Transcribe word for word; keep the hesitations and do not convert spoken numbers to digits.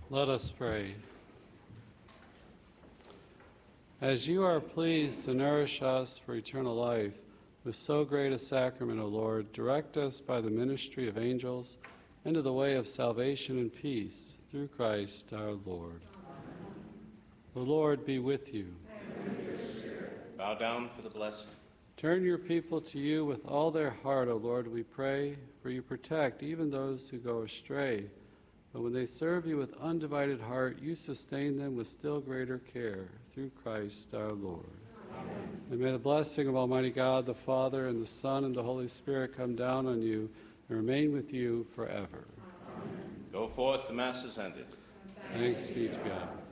Let us pray. As you are pleased to nourish us for eternal life with so great a sacrament, O Lord, direct us by the ministry of angels into the way of salvation and peace, through Christ our Lord. Amen. The Lord be with you. And with your spirit. Bow down for the blessing. Turn your people to you with all their heart, O Lord, we pray, for you protect even those who go astray. But when they serve you with undivided heart, you sustain them with still greater care, through Christ our Lord. Amen. And may the blessing of Almighty God, the Father, and the Son, and the Holy Spirit come down on you and remain with you forever. Amen. Go forth, the Mass is ended. Thanks be to God.